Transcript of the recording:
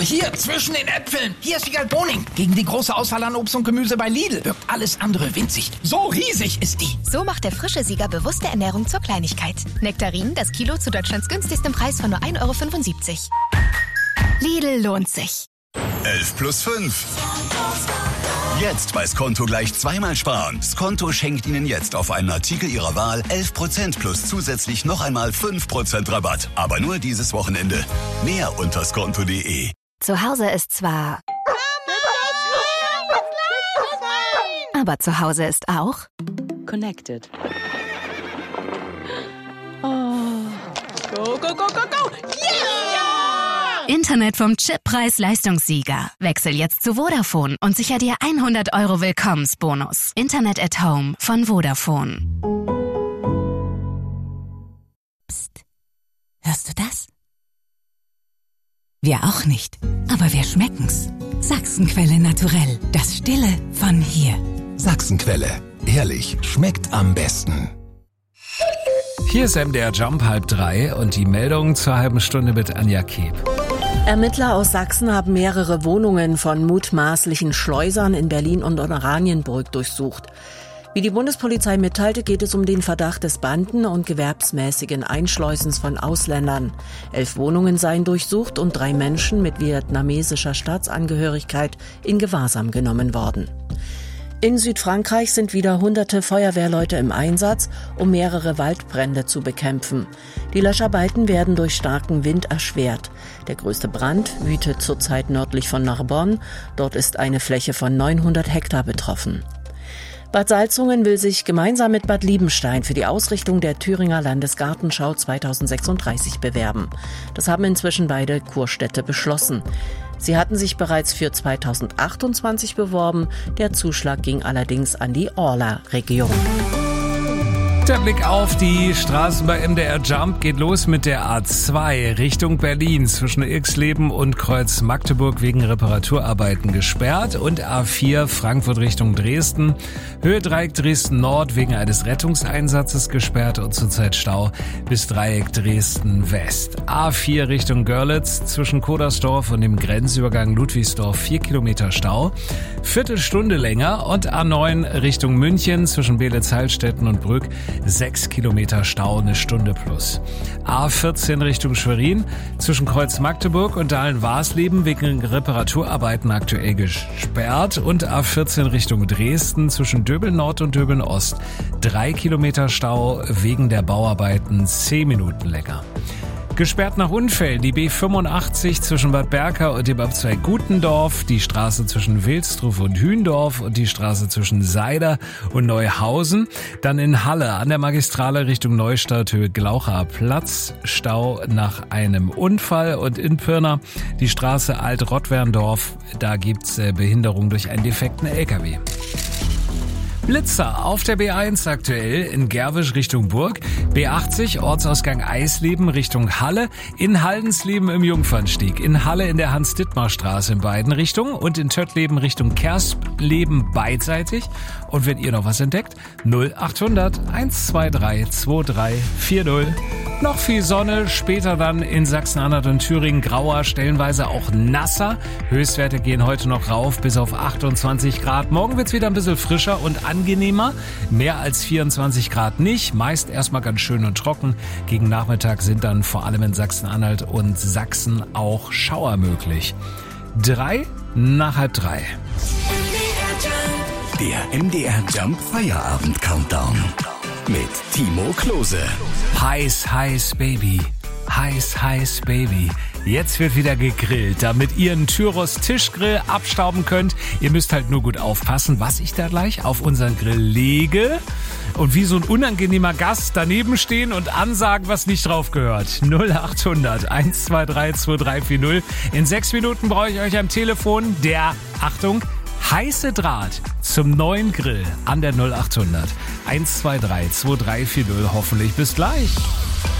hier, zwischen den Äpfeln. Hier ist Wiegald Boning. Gegen die große Auswahl an Obst und Gemüse bei Lidl wirkt alles andere winzig. So riesig ist die. So macht der frische Sieger bewusste Ernährung zur Kleinigkeit. Nektarinen, das Kilo zu Deutschlands günstigstem Preis von nur 1,75 €. Lidl lohnt sich. 11 plus 5. Jetzt bei Skonto gleich zweimal sparen. Skonto schenkt Ihnen jetzt auf einen Artikel Ihrer Wahl 11% plus zusätzlich noch einmal 5% Rabatt. Aber nur dieses Wochenende. Mehr unter skonto.de. Zu Hause ist zwar... Aber zu Hause ist auch... Connected. Oh. Go, go, go, go, go! Yeah! Internet vom Chip Preis-Leistungssieger. Wechsel jetzt zu Vodafone und sicher dir 100 € Willkommensbonus. Internet at Home von Vodafone. Psst. Hörst du das? Wir auch nicht, aber wir schmecken's. Sachsenquelle naturell. Das Stille von hier. Sachsenquelle. Ehrlich, schmeckt am besten. Hier ist MDR Jump 2:30 und die Meldung zur halben Stunde mit Anja Keep. Ermittler aus Sachsen haben mehrere Wohnungen von mutmaßlichen Schleusern in Berlin und Oranienburg durchsucht. Wie die Bundespolizei mitteilte, geht es um den Verdacht des banden- und gewerbsmäßigen Einschleusens von Ausländern. 11 Wohnungen seien durchsucht und 3 Menschen mit vietnamesischer Staatsangehörigkeit in Gewahrsam genommen worden. In Südfrankreich sind wieder hunderte Feuerwehrleute im Einsatz, um mehrere Waldbrände zu bekämpfen. Die Löscharbeiten werden durch starken Wind erschwert. Der größte Brand wütet zurzeit nördlich von Narbonne. Dort ist eine Fläche von 900 Hektar betroffen. Bad Salzungen will sich gemeinsam mit Bad Liebenstein für die Ausrichtung der Thüringer Landesgartenschau 2036 bewerben. Das haben inzwischen beide Kurstädte beschlossen. Sie hatten sich bereits für 2028 beworben. Der Zuschlag ging allerdings an die Orla-Region. Der Blick auf die Straßen bei MDR Jump geht los mit der A2 Richtung Berlin zwischen Irxleben und Kreuz Magdeburg wegen Reparaturarbeiten gesperrt und A4 Frankfurt Richtung Dresden, Höhe Dreieck Dresden Nord wegen eines Rettungseinsatzes gesperrt und zurzeit Stau bis Dreieck Dresden West. A4 Richtung Görlitz zwischen Kodersdorf und dem Grenzübergang Ludwigsdorf 4 Kilometer Stau, Viertelstunde länger und A9 Richtung München zwischen Beelitz-Heilstätten und Brück 6 Kilometer Stau, eine Stunde plus. A14 Richtung Schwerin zwischen Kreuz Magdeburg und Dahlen-Warsleben wegen Reparaturarbeiten aktuell gesperrt und A14 Richtung Dresden zwischen Döbeln Nord und Döbeln Ost 3 Kilometer Stau wegen der Bauarbeiten 10 Minuten länger. Gesperrt nach Unfällen die B85 zwischen Bad Berka und dem Abzweig Gutendorf, die Straße zwischen Wilstruf und Hündorf und die Straße zwischen Seider und Neuhausen. Dann in Halle an der Magistrale Richtung Neustadt, Höhe Glaucher Platz, Stau nach einem Unfall. Und in Pirna die Straße Alt-Rottwerndorf, da gibt's Behinderung durch einen defekten LKW. Blitzer auf der B1 aktuell in Gerwisch Richtung Burg, B80 Ortsausgang Eisleben Richtung Halle, in Haldensleben im Jungfernstieg, in Halle in der Hans-Dittmar-Straße in beiden Richtungen und in Töttleben Richtung Kerstleben beidseitig. Und wenn ihr noch was entdeckt, 0800 123 2340. Noch viel Sonne, später dann in Sachsen-Anhalt und Thüringen grauer, stellenweise auch nasser. Höchstwerte gehen heute noch rauf bis auf 28 Grad. Morgen wird's wieder ein bisschen frischer und angenehmer. Mehr als 24 Grad nicht, meist erstmal ganz schön und trocken. Gegen Nachmittag sind dann vor allem in Sachsen-Anhalt und Sachsen auch Schauer möglich. 3 nach halb 3. Der MDR Jump Feierabend Countdown mit Timo Klose. Heiß, heiß, Baby. Heiß, heiß, Baby. Jetzt wird wieder gegrillt, damit ihr einen Tyros Tischgrill abstauben könnt. Ihr müsst halt nur gut aufpassen, was ich da gleich auf unseren Grill lege. Und wie so ein unangenehmer Gast daneben stehen und ansagen, was nicht drauf gehört. 0800 123 2340. In 6 Minuten brauche ich euch am Telefon der, Achtung, heiße Draht zum neuen Grill an der 0800 123 2340. Hoffentlich bis gleich.